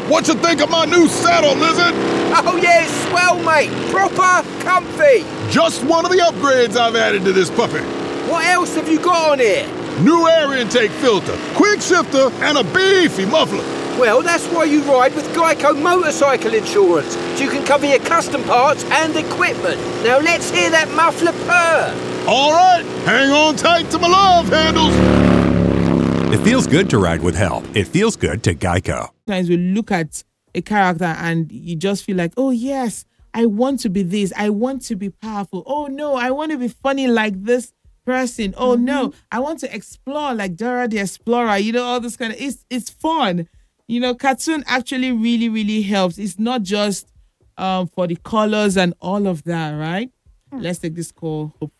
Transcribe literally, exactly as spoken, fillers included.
What you think of my new saddle, Lizard? Oh yeah, it's swell, mate. Proper comfy. Just one of the upgrades I've added to this puppy. What else have you got on here? New air intake filter, quick shifter, and a beefy muffler. Well, that's why you ride with Geico Motorcycle Insurance, so you can cover your custom parts and equipment. Now let's hear that muffler purr. All right, hang on tight to my love handles. It feels good to ride with help. It feels good to Geico. Sometimes we look at a character and you just feel like, oh yes, I want to be this. I want to be powerful. Oh no, I want to be funny like this person. Oh mm-hmm. no, I want to explore like Dora the Explorer. You know, all this kind of, it's, it's fun. You know, cartoon actually really, really helps. It's not just um, for the colors and all of that, right? Mm. Let's take this call.